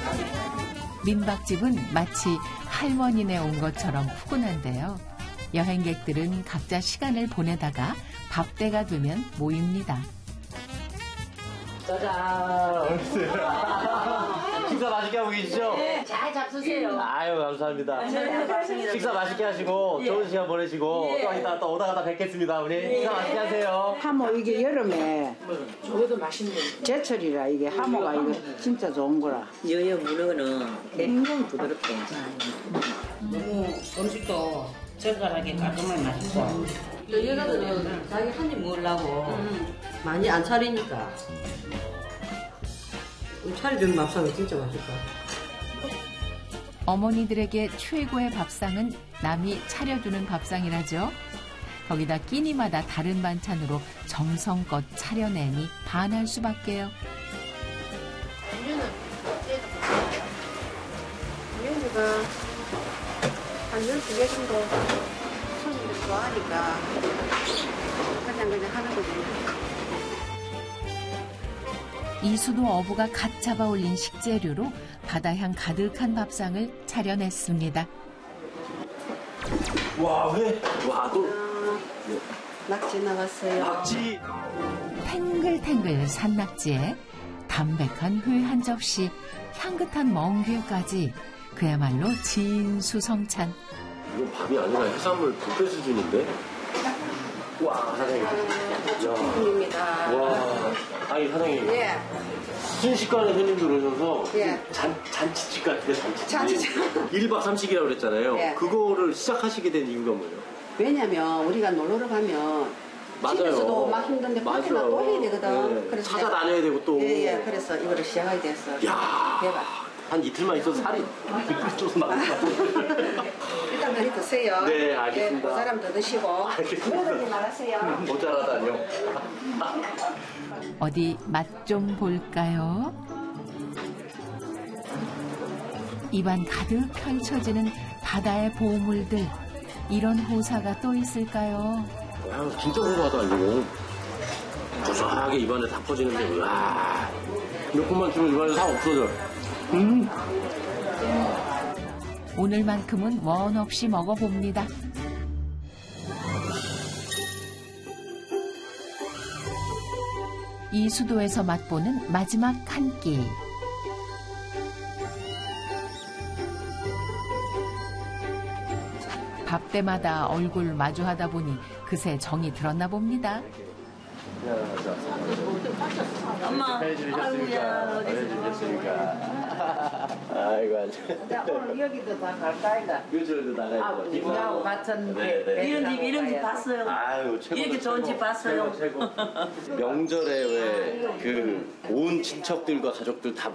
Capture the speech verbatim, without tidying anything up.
민박집은 마치 할머니네 온 것처럼 푸근한데요. 여행객들은 각자 시간을 보내다가 밥때가 되면 모입니다. 짜잔! 식사 맛있게 하고 계시죠? 네, 잘 잡수세요. 아유, 감사합니다. 식사 맛있게 하시고 예. 좋은 시간 보내시고 예. 또 이따 또 오다가다 뵙겠습니다, 어머니. 예. 식사 맛있게 하세요. 하모 이게 여름에 저것도 맛있네. 제철이라 이게 하모가 이거 진짜 좋은 거라. 여여 문어는 굉장히 부드럽게. 너무 음식도 적절하게 깔끔하게 맛있고. 또 얘가들은 자기 한 입 먹으려고 많이 안 차리니까 차려준 밥상이 진짜 맛있다. 어머니들에게 최고의 밥상은 남이 차려주는 밥상이라죠. 거기다 끼니마다 다른 반찬으로 정성껏 차려내니 반할 수밖에요. 메뉴가 한 열두 개 정도 손님들 좋아하니까 그냥 그냥 하는 거지. 이수도 어부가 갓 잡아 올린 식재료로 바다향 가득한 밥상을 차려냈습니다. 와, 왜? 와, 또 낙지 나왔어요. 낙지. 탱글탱글 산낙지에 담백한 회 한 접시, 향긋한 멍게까지 그야말로 진수성찬. 이건 밥이 아니라 해산물 뷔페 수준인데? 와, 사장님. 입니다. 와, 아니 사장님. 예. 순식간에 손님들 오셔서 예. 잔, 잔치집 같은데 잔치집. 잔치집. 일 박 삼 식이라고 그랬잖아요. 예. 그거를 시작하시게 된 이유가 뭐예요? 왜냐면 우리가 놀러 가면 맞아요. 집에서도 막 힘든데 밖에나 또 해야 되거든. 네. 그래서 찾아다녀야 되고 또. 예예. 그래서 이거를 시작하게 됐어. 야, 대박. 한 이틀만 있어도 살이 좀 나올 것 같아요. 일단 많이 드세요. 네, 알겠습니다. 예, 그 사람 더 드시고. 알겠습니다. 그러지 말았어요. 모자라다뇨. 어디 맛 좀 볼까요? 입안 가득 펼쳐지는 바다의 보물들. 이런 호사가 또 있을까요? 아유, 진짜 고소하다 이거. 고소하게 입안에 다 퍼지는데, 와. 몇 분만 주면 입안에 다 없어져. 음. 오늘만큼은 원 없이 먹어봅니다. 이수도에서 맛보는 마지막 한 끼. 밥 때마다 얼굴 마주하다 보니 그새 정이 들었나 봅니다. 엄마, 아이고야, 아이고, 아주. 오늘 여기도 다 갈까이다. 요즘에도 나가야죠. 우리하고 같은 네, 네. 이런 집, 이런 집 봤어요. 아유, 최고. 이렇게 좋은 집 봤어요. 최고, 최고. 명절에 왜 그 온 친척들과 가족들 다